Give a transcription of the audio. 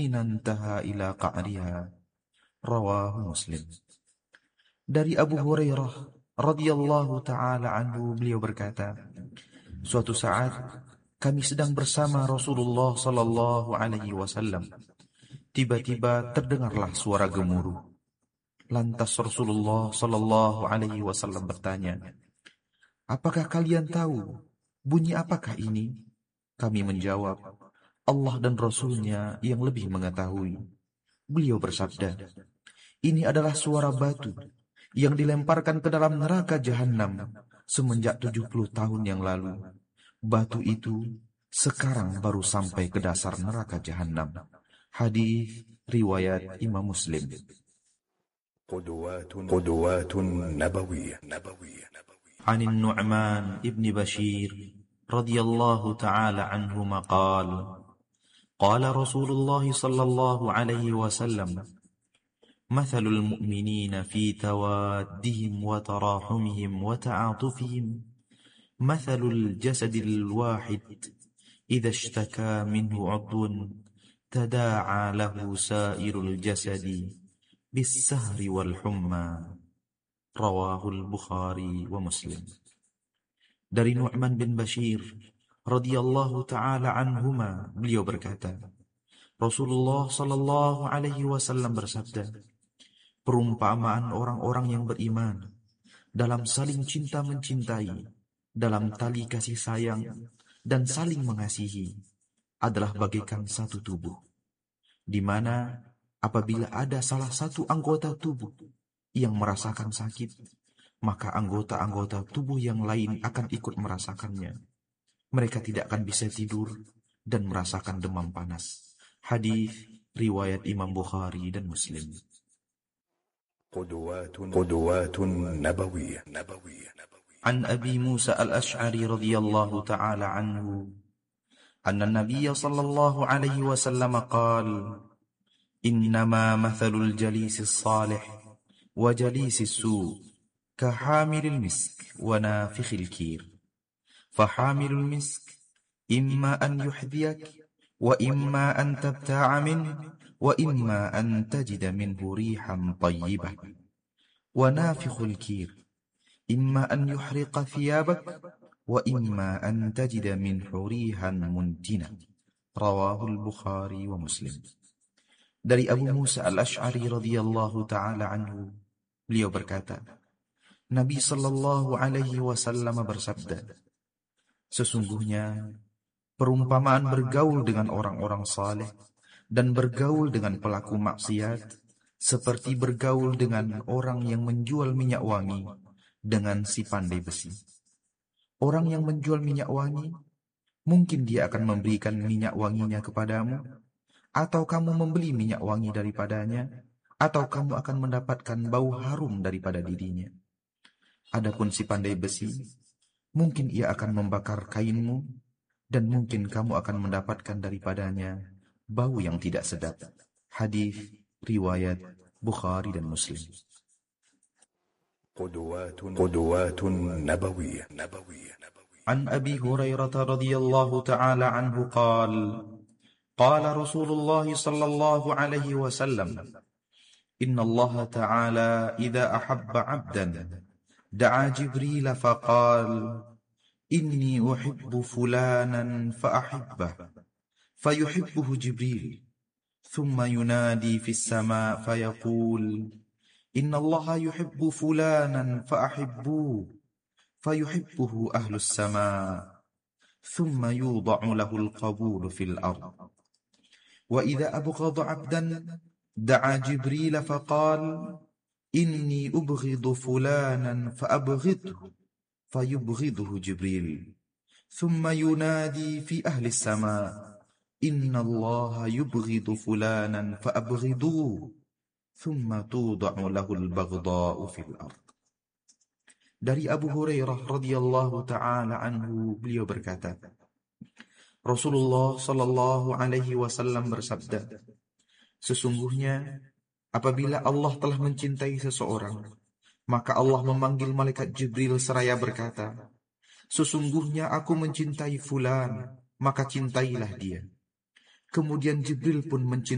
hina intaha ila qa'riha. Rawahu Muslim. Dari Abu Hurairah radhiyallahu taala anhu, beliau berkata, suatu saat kami sedang bersama Rasulullah sallallahu alaihi wasallam. Tiba-tiba terdengarlah suara gemuruh. Lantas Rasulullah sallallahu alaihi wasallam bertanya, apakah kalian tahu bunyi apakah ini? Kami menjawab, Allah dan Rasulnya yang lebih mengetahui. Beliau bersabda, ini adalah suara batu yang dilemparkan ke dalam neraka Jahannam semenjak 70 tahun yang lalu. Batu itu sekarang baru sampai ke dasar neraka Jahannam. Hadis riwayat Imam Muslim. قدوات نبوية. عن النعمان ابن بشير رضي الله تعالى عنهما قال قال رسول الله صلى الله عليه وسلم مثل المؤمنين في توادهم وتراحمهم وتعاطفهم مثل الجسد الواحد إذا اشتكى منه عضو تداعى له سائر الجسد بالسهر والحمى. Rawahul Bukhari wa Muslim. Dari Nu'man bin Bashir radhiyallahu ta'ala anhuma, beliau berkata, Rasulullah sallallahu alaihi wasallam bersabda, perumpamaan orang-orang yang beriman dalam saling cinta mencintai, dalam tali kasih sayang dan saling mengasihi adalah bagaikan satu tubuh, di mana apabila ada salah satu anggota tubuh yang merasakan sakit, maka anggota-anggota tubuh yang lain akan ikut merasakannya. Mereka tidak akan bisa tidur dan merasakan demam panas. Hadis riwayat Imam Bukhari dan Muslim. قدوات نبوية. An Abi Musa al-Ash'ari radhiyallahu ta'ala anhu anna an-nabiy sallallahu alaihi wasallam qala innama mathalul jalisis salih وجليس السوء كحامل المسك ونافخ الكير فحامل المسك إما أن يحذيك وإما أن تبتاع منه وإما أن تجد منه ريحا طيبة ونافخ الكير إما أن يحرق ثيابك وإما أن تجد منه ريحا منتنة. رواه البخاري ومسلم. Dari Abu Musa al-Ash'ari radhiyallahu ta'ala anhu, beliau berkata, Nabi sallallahu alaihi wasallam bersabda, sesungguhnya perumpamaan bergaul dengan orang-orang saleh dan bergaul dengan pelaku maksiat seperti bergaul dengan orang yang menjual minyak wangi dengan si pandai besi. Orang yang menjual minyak wangi, mungkin dia akan memberikan minyak wanginya kepadamu, atau kamu membeli minyak wangi daripadanya, atau kamu akan mendapatkan bau harum daripada dirinya. Adapun si pandai besi, mungkin ia akan membakar kainmu, dan mungkin kamu akan mendapatkan daripadanya bau yang tidak sedap. Hadis riwayat Bukhari dan Muslim. قدوات نبوية. An Abi Hurairah radhiyallahu ta'ala anhu qala قال رسول الله صلى الله عليه وسلم إن الله تعالى إذا أحب عبدا دعا جبريل فقال إني أحب فلانا فأحبه فيحبه جبريل ثم ينادي في السماء فيقول إن الله يحب فلانا فأحبوه فيحبه أهل السماء ثم يوضع له القبول في الأرض. وإذا أبغض عبدا دعا جبريل فقال إني أبغض فلانا فأبغضه فيبغضه جبريل ثم ينادي في أهل السماء إن الله يبغض فلانا فأبغضوه ثم توضع له البغضاء في الأرض. Dari Abu Hurairah radhiyallahu ta'ala anhu, beliau berkata, Rasulullah sallallahu alaihi wasallam bersabda, sesungguhnya apabila Allah telah mencintai seseorang, maka Allah memanggil malaikat Jibril seraya berkata, sesungguhnya aku mencintai fulan, maka cintailah dia. Kemudian Jibril pun mencintai